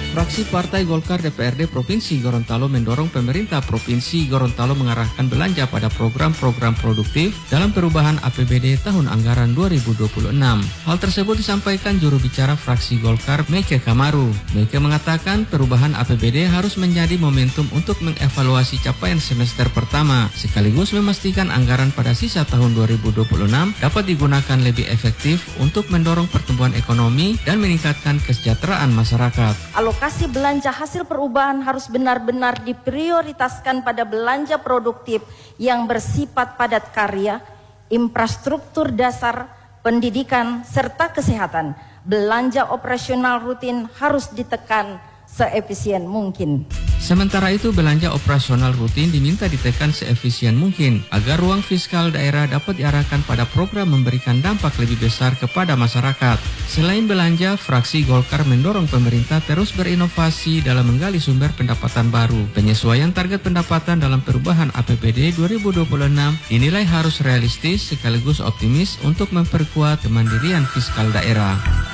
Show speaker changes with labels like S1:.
S1: Fraksi Partai Golkar DPRD Provinsi Gorontalo mendorong pemerintah Provinsi Gorontalo mengarahkan belanja pada program-program produktif dalam perubahan APBD tahun anggaran 2026. Hal tersebut disampaikan juru bicara fraksi Golkar, Meike Kamaru. Meike mengatakan perubahan APBD harus menjadi momentum untuk mengevaluasi capaian semester pertama, sekaligus memastikan anggaran pada sisa tahun 2026 dapat digunakan lebih efektif untuk mendorong pertumbuhan ekonomi dan meningkatkan kesejahteraan masyarakat.
S2: Alokasi belanja hasil perubahan harus benar-benar diprioritaskan pada belanja produktif yang bersifat padat karya, infrastruktur dasar, pendidikan, serta kesehatan. Belanja operasional rutin harus ditekan seefisien mungkin.
S1: Sementara itu, belanja operasional rutin diminta ditekan seefisien mungkin agar ruang fiskal daerah dapat diarahkan pada program memberikan dampak lebih besar kepada masyarakat. Selain belanja, fraksi Golkar mendorong pemerintah terus berinovasi dalam menggali sumber pendapatan baru. Penyesuaian target pendapatan dalam perubahan APBD 2026 dinilai harus realistis sekaligus optimis untuk memperkuat kemandirian fiskal daerah.